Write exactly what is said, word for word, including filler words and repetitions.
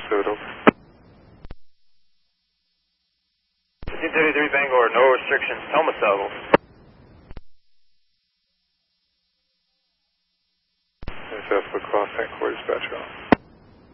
fluid over. fifteen thirty-three Bangor, no restrictions, Thomas Salvo. S F for cross Saint Croix dispatch.